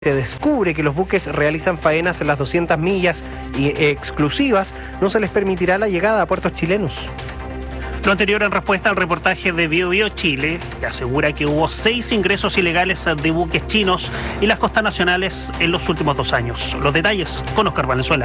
Se descubre que los buques realizan faenas en las 200 millas y exclusivas, no se les permitirá la llegada a puertos chilenos. Lo anterior en respuesta al reportaje de BioBio Chile, que asegura que hubo 6 ingresos ilegales de buques chinos y las costas nacionales en los últimos 2 años. Los detalles con Oscar Valenzuela.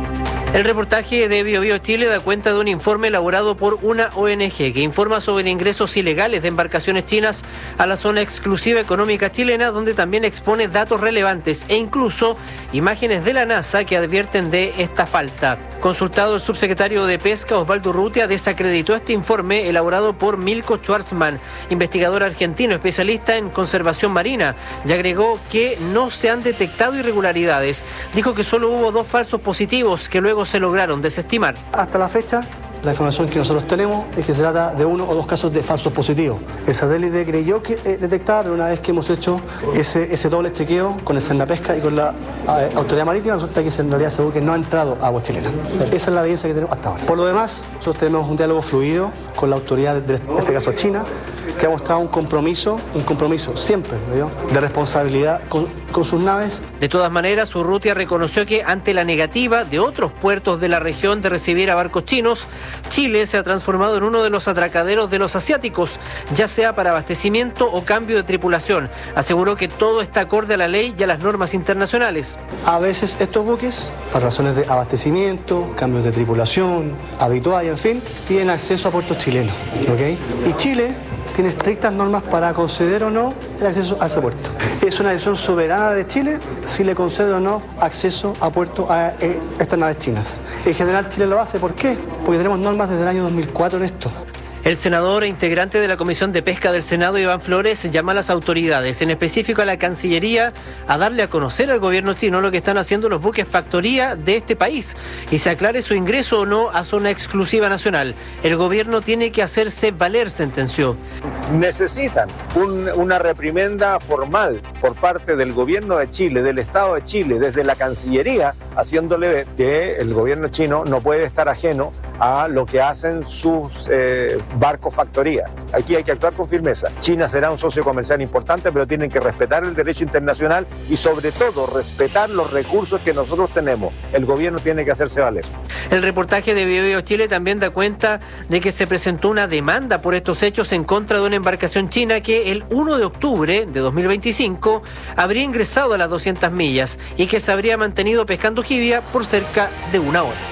El reportaje de BioBio Chile da cuenta de un informe elaborado por una ONG que informa sobre ingresos ilegales de embarcaciones chinas a la zona exclusiva económica chilena, donde también expone datos relevantes e incluso imágenes de la NASA que advierten de esta falta. Consultado, el subsecretario de Pesca, Osvaldo Urrutia, desacreditó este informe elaborado por Milko Schwarzman, investigador argentino especialista en conservación marina, y agregó que no se han detectado irregularidades. Dijo que solo hubo 2 falsos positivos que luego se lograron desestimar. Hasta la fecha, la información que nosotros tenemos es que se trata de 1 o 2 casos de falsos positivos. El satélite creyó que detectaba, pero una vez que hemos hecho ese doble chequeo con el Senapesca y con la Autoridad Marítima, resulta que en realidad ese buque no ha entrado a aguas chilenas. Esa es la evidencia que tenemos hasta ahora. Por lo demás, nosotros tenemos un diálogo fluido con la autoridad, en este caso China, que ha mostrado un compromiso siempre, ¿no?, de responsabilidad con sus naves. De todas maneras, Urrutia reconoció que ante la negativa de otros puertos de la región de recibir a barcos chinos, Chile se ha transformado en uno de los atracaderos de los asiáticos, ya sea para abastecimiento o cambio de tripulación. Aseguró que todo está acorde a la ley y a las normas internacionales. A veces estos buques, por razones de abastecimiento, cambios de tripulación, habitual y en fin, tienen acceso a puertos chilenos, ¿ok? Y Chile tiene estrictas normas para conceder o no el acceso a ese puerto. Es una decisión soberana de Chile si le concede o no acceso a puerto a estas naves chinas. En general Chile lo hace, ¿por qué? Porque tenemos normas desde el año 2004 en esto. El senador e integrante de la Comisión de Pesca del Senado, Iván Flores, llama a las autoridades, en específico a la Cancillería, a darle a conocer al gobierno chino lo que están haciendo los buques factoría de este país y se aclare su ingreso o no a zona exclusiva nacional. El gobierno tiene que hacerse valer, sentenció. Necesitan una reprimenda formal por parte del gobierno de Chile, del Estado de Chile, desde la Cancillería, haciéndole ver que el gobierno chino no puede estar ajeno a lo que hacen sus barcos factoría. Aquí hay que actuar con firmeza. China será un socio comercial importante, pero tienen que respetar el derecho internacional y sobre todo respetar los recursos que nosotros tenemos. El gobierno tiene que hacerse valer. El reportaje de BioBio Chile también da cuenta de que se presentó una demanda por estos hechos en contra de una embarcación china que el 1 de octubre de 2025 habría ingresado a las 200 millas y que se habría mantenido pescando jibia por cerca de 1 hora.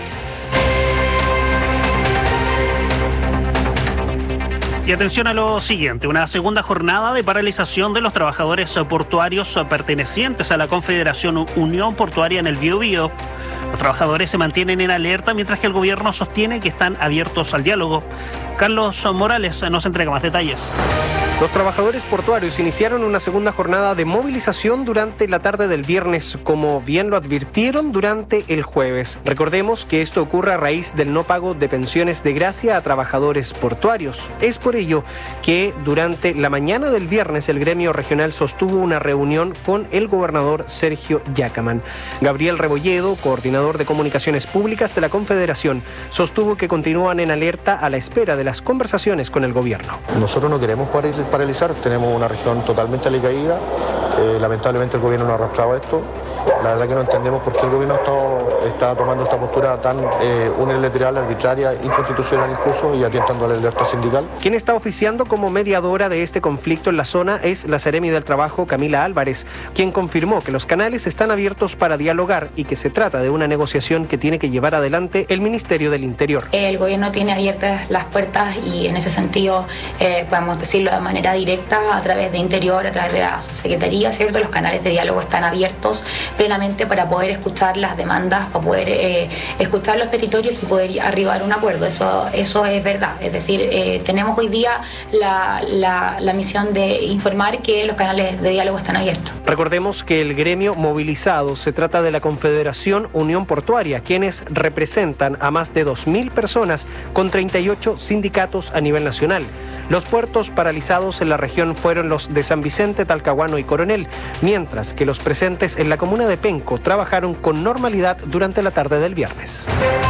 Y atención a lo siguiente, una segunda jornada de paralización de los trabajadores portuarios pertenecientes a la Confederación Unión Portuaria en el Biobío. Los trabajadores se mantienen en alerta mientras que el gobierno sostiene que están abiertos al diálogo. Carlos Morales nos entrega más detalles. Los trabajadores portuarios iniciaron una segunda jornada de movilización durante la tarde del viernes, como bien lo advirtieron durante el jueves. Recordemos que esto ocurre a raíz del no pago de pensiones de gracia a trabajadores portuarios. Es por ello que durante la mañana del viernes el gremio regional sostuvo una reunión con el gobernador Sergio Yacamán. Gabriel Rebolledo, coordinador de comunicaciones públicas de la Confederación, sostuvo que continúan en alerta a la espera de las conversaciones con el gobierno. Nosotros no queremos paralizar, tenemos una región totalmente alicaída, lamentablemente el gobierno no ha arrastrado esto. La verdad que no entendemos por qué el gobierno está tomando esta postura tan unilateral, arbitraria, inconstitucional incluso, y atentando a la libertad sindical. Quien está oficiando como mediadora de este conflicto en la zona es la Seremi del Trabajo, Camila Álvarez, quien confirmó que los canales están abiertos para dialogar y que se trata de una negociación que tiene que llevar adelante el Ministerio del Interior. El gobierno tiene abiertas las puertas y en ese sentido, podemos decirlo de manera directa, a través de Interior, a través de la Subsecretaría, ¿cierto? Los canales de diálogo están abiertos plenamente para poder escuchar las demandas, para poder escuchar los petitorios y poder arribar a un acuerdo. Eso es verdad. Es decir, tenemos hoy día la misión de informar que los canales de diálogo están abiertos. Recordemos que el gremio movilizado se trata de la Confederación Unión Portuaria, quienes representan a más de 2.000 personas con 38 sindicatos a nivel nacional. Los puertos paralizados en la región fueron los de San Vicente, Talcahuano y Coronel, mientras que los presentes en la comuna de Penco trabajaron con normalidad durante la tarde del viernes.